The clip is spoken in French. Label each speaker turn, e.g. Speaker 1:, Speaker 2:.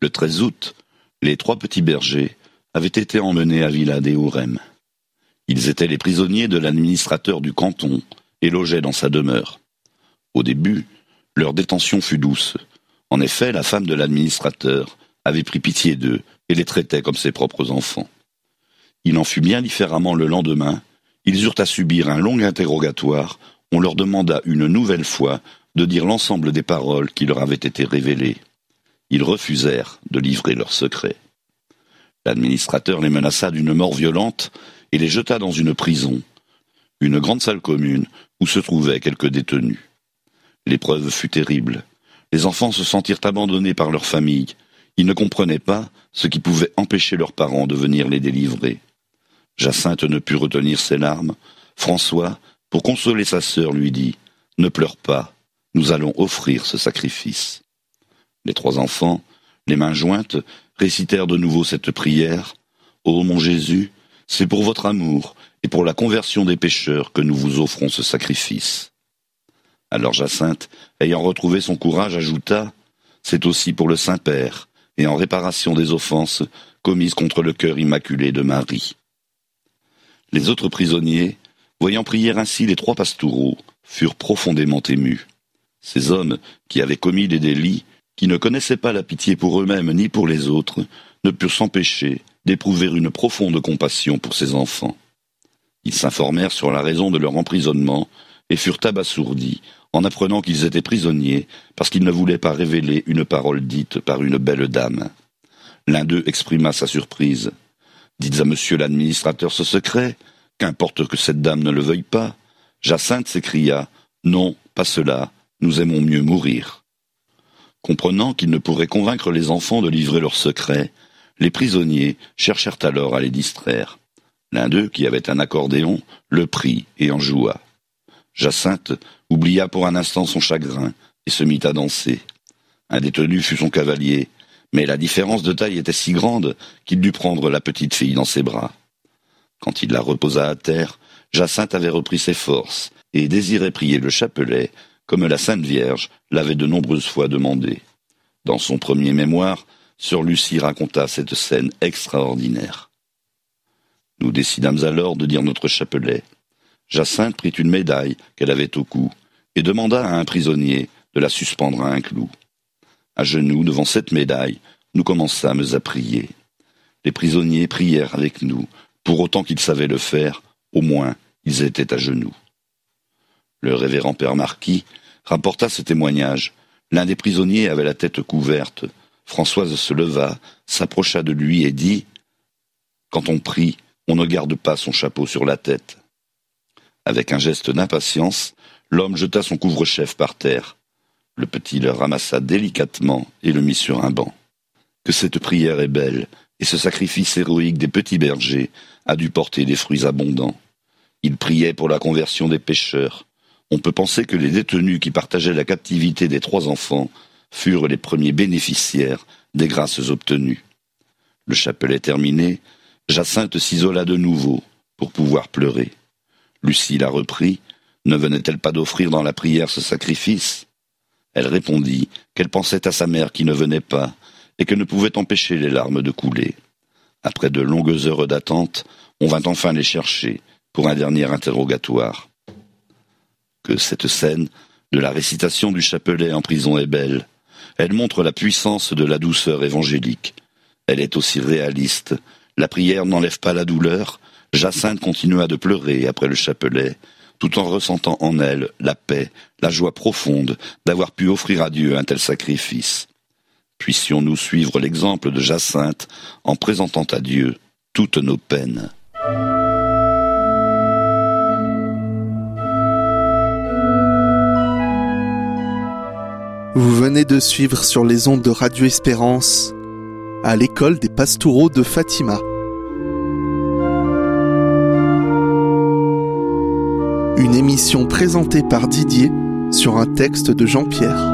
Speaker 1: Le 13 août, les 3 petits bergers avaient été emmenés à Villa de Hurem. Ils étaient les prisonniers de l'administrateur du canton et logeaient dans sa demeure. Au début, leur détention fut douce. En effet, la femme de l'administrateur avait pris pitié d'eux et les traitait comme ses propres enfants. Il en fut bien différemment le lendemain. Ils eurent à subir un long interrogatoire. On leur demanda une nouvelle fois de dire l'ensemble des paroles qui leur avaient été révélées. Ils refusèrent de livrer leurs secrets. L'administrateur les menaça d'une mort violente et les jeta dans une prison, une grande salle commune où se trouvaient quelques détenus. L'épreuve fut terrible. Les enfants se sentirent abandonnés par leur famille. Ils ne comprenaient pas ce qui pouvait empêcher leurs parents de venir les délivrer. Jacinthe ne put retenir ses larmes. François, pour consoler sa sœur, lui dit « Ne pleure pas, nous allons offrir ce sacrifice. » Les 3 enfants, les mains jointes, récitèrent de nouveau cette prière. « Ô mon Jésus, c'est pour votre amour et pour la conversion des pécheurs que nous vous offrons ce sacrifice. » Alors Jacinthe, ayant retrouvé son courage, ajouta « C'est aussi pour le Saint-Père et en réparation des offenses commises contre le cœur immaculé de Marie. » Les autres prisonniers, voyant prier ainsi les 3 pastoureaux, furent profondément émus. Ces hommes qui avaient commis des délits, qui ne connaissaient pas la pitié pour eux-mêmes ni pour les autres, ne purent s'empêcher d'éprouver une profonde compassion pour ces enfants. Ils s'informèrent sur la raison de leur emprisonnement et furent abasourdis en apprenant qu'ils étaient prisonniers parce qu'ils ne voulaient pas révéler une parole dite par une belle dame. L'un d'eux exprima sa surprise. « Dites à monsieur l'administrateur ce secret, qu'importe que cette dame ne le veuille pas. » Jacinthe s'écria « Non, pas cela, nous aimons mieux mourir. » Comprenant qu'ils ne pourraient convaincre les enfants de livrer leur secret, les prisonniers cherchèrent alors à les distraire. L'un d'eux, qui avait un accordéon, le prit et en joua. Jacinthe oublia pour un instant son chagrin et se mit à danser. Un détenu fut son cavalier, mais la différence de taille était si grande qu'il dut prendre la petite fille dans ses bras. Quand il la reposa à terre, Jacinthe avait repris ses forces et désirait prier le chapelet comme la Sainte Vierge l'avait de nombreuses fois demandé. Dans son premier mémoire, sœur Lucie raconta cette scène extraordinaire. Nous décidâmes alors de dire notre chapelet. Jacinthe prit une médaille qu'elle avait au cou et demanda à un prisonnier de la suspendre à un clou. À genoux devant cette médaille, nous commençâmes à prier. Les prisonniers prièrent avec nous, pour autant qu'ils savaient le faire, au moins ils étaient à genoux. Le révérend père Marquis rapporta ce témoignage. L'un des prisonniers avait la tête couverte. Françoise se leva, s'approcha de lui et dit « Quand on prie, on ne garde pas son chapeau sur la tête. » Avec un geste d'impatience, l'homme jeta son couvre-chef par terre. Le petit le ramassa délicatement et le mit sur un banc. Que cette prière est belle, et ce sacrifice héroïque des petits bergers a dû porter des fruits abondants. Ils priaient pour la conversion des pécheurs. On peut penser que les détenus qui partageaient la captivité des 3 enfants furent les premiers bénéficiaires des grâces obtenues. Le chapelet terminé, Jacinthe s'isola de nouveau pour pouvoir pleurer. Lucie la reprit. Ne venait-elle pas d'offrir dans la prière ce sacrifice ? Elle répondit qu'elle pensait à sa mère qui ne venait pas et que ne pouvait empêcher les larmes de couler. Après de longues heures d'attente, on vint enfin les chercher pour un dernier interrogatoire. Que cette scène de la récitation du chapelet en prison est belle. Elle montre la puissance de la douceur évangélique. Elle est aussi réaliste. La prière n'enlève pas la douleur. Jacinthe continua de pleurer après le chapelet, tout en ressentant en elle la paix, la joie profonde d'avoir pu offrir à Dieu un tel sacrifice. Puissions-nous suivre l'exemple de Jacinthe en présentant à Dieu toutes nos peines.
Speaker 2: Vous venez de suivre sur les ondes de Radio Espérance à l'école des Pastoureaux de Fatima. Une émission présentée par Didier sur un texte de Jean-Pierre.